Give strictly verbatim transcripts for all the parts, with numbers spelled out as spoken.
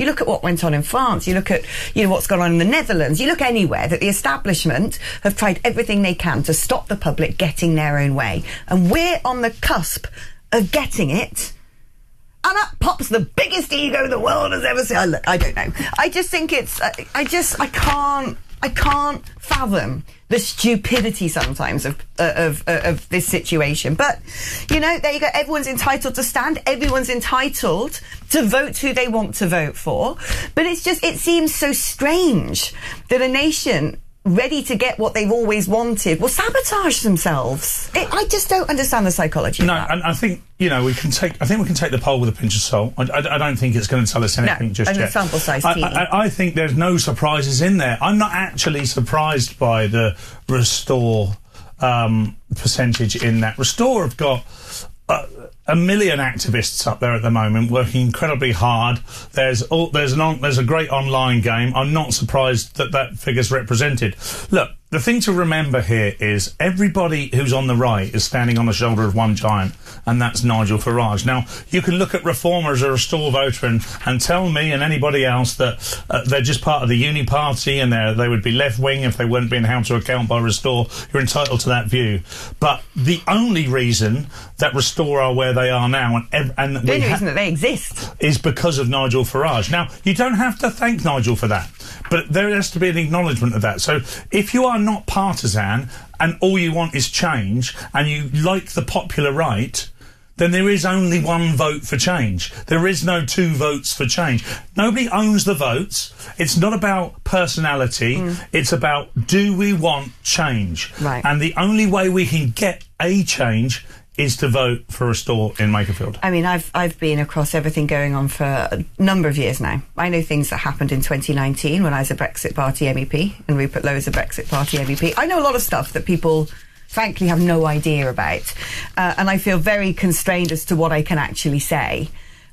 You look at what went on in France. You look at, you know, what's gone on in the Netherlands. You look anywhere that the establishment have tried everything they can to stop the public getting their own way. And we're on the cusp of getting it. And up pops the biggest ego the world has ever seen. I, look, I don't know. I just think it's, I, I just, I can't, I can't fathom the stupidity sometimes of, uh, of, uh, of this situation. But, you know, there you go. Everyone's entitled to stand. Everyone's entitled to vote who they want to vote for. But it's just, it seems so strange that a nation ready to get what they've always wanted will sabotage themselves. It, I just don't understand the psychology no, of that. and I think, you know, we can take, I think we can take the poll with a pinch of salt. I, I, I don't think it's going to tell us anything no, just and yet. the sample size I, teeny. I, I think there's no surprises in there. I'm not actually surprised by the Restore um, percentage in that. Restore have got Uh, a million activists up there at the moment working incredibly hard. There's all, there's an on, there's a great online game. I'm not surprised that that figure's represented. Look, the thing to remember here is everybody who's on the right is standing on the shoulder of one giant, and that's Nigel Farage. Now, you can look at Reformer as a Restore voter and, and tell me and anybody else that uh, they're just part of the Uni Party and they they would be left-wing if they weren't being held to account by Restore. You're entitled to that view. But the only reason that Restore are where they are now, and, ev and the only reason that they exist, is because of Nigel Farage. Now, you don't have to thank Nigel for that, but there has to be an acknowledgement of that. So if you are not partisan and all you want is change and you like the popular right, then there is only one vote for change. There is no two votes for change. Nobody owns the votes. It's not about personality. Mm. It's about, do we want change? Right. And the only way we can get a change is to vote for Restore in Makerfield. I mean, I've I've been across everything going on for a number of years now. I know things that happened in twenty nineteen when I was a Brexit Party M E P and Rupert Lowe was a Brexit Party M E P. I know a lot of stuff that people frankly have no idea about, uh, and I feel very constrained as to what I can actually say.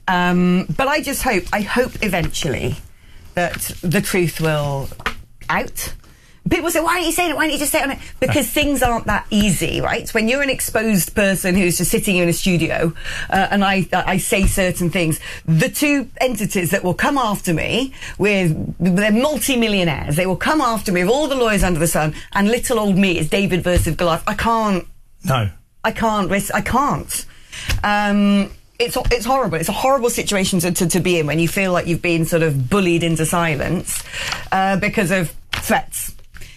Um, but I just hope, I hope eventually that the truth will out. People say, why aren't you saying it? Why don't you just say it on it? Because things aren't that easy, right? When you're an exposed person who's just sitting in a studio uh, and I I say certain things, the two entities that will come after me with, they're multi-millionaires, they will come after me with all the lawyers under the sun, and little old me is David versus Goliath. I can't. No. I can't risk, I can't. Um... It's it's horrible. It's a horrible situation to, to, to be in when you feel like you've been sort of bullied into silence uh, because of threats.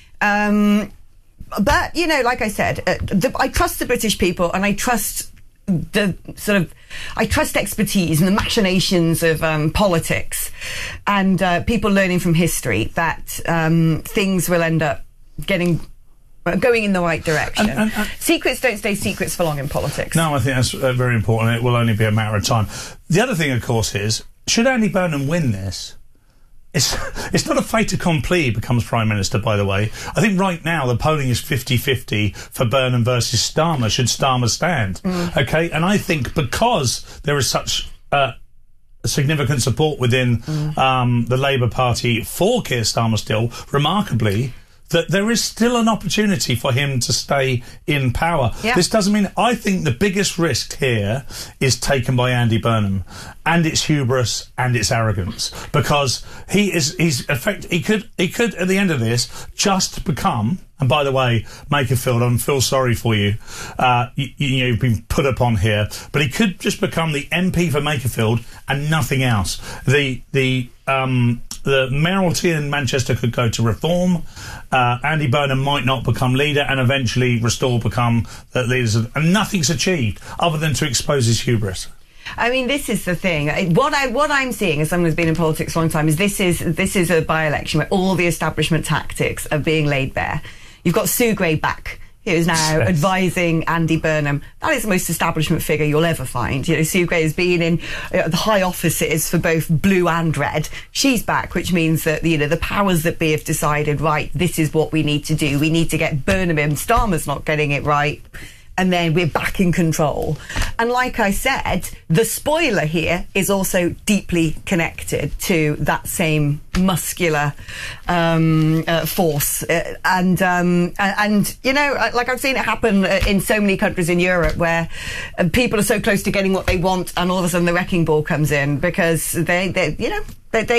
Um, but, you know, like I said, uh, the, I trust the British people and I trust the sort of, I trust expertise and the machinations of um, politics and uh, people learning from history that um, things will end up getting... going in the right direction. And, and, and secrets don't stay secrets for long in politics. No, I think that's uh, very important. It will only be a matter of time. The other thing, of course, is, should Andy Burnham win this, it's, it's not a fait accompli he becomes Prime Minister, by the way. I think right now the polling is fifty fifty for Burnham versus Starmer, should Starmer stand. Mm. OK? And I think because there is such... Uh, significant support within mm. um, the Labour Party for Keir Starmer still, remarkably, that there is still an opportunity for him to stay in power. Yeah. This doesn't mean... I think the biggest risk here is taken by Andy Burnham, and it's hubris and it's arrogance, because he is he's effect he could he could at the end of this just become... And by the way, Makerfield, I feel sorry for you. Uh, you, you know, you've been put upon here, but he could just become the M P for Makerfield and nothing else. The the um, the mayoralty in Manchester could go to Reform. Uh, Andy Burnham might not become leader, and eventually Restore become the leaders, of, and nothing's achieved other than to expose his hubris. I mean, this is the thing. What I what I'm seeing, as someone who's been in politics a long time, is this is this is a by-election where all the establishment tactics are being laid bare. You've got Sue Gray back, who is now yes. advising Andy Burnham. That is the most establishment figure you'll ever find. You know, Sue Gray has been in uh, the high offices for both blue and red. She's back, which means that, you know, the powers that be have decided, right, this is what we need to do. We need to get Burnham in. Starmer's not getting it right. And then we're back in control. And like I said, the spoiler here is also deeply connected to that same muscular um, uh, force. Uh, and, um, and, and, you know, like I've seen it happen in so many countries in Europe where uh, people are so close to getting what they want and all of a sudden the wrecking ball comes in because they, they you know, they, they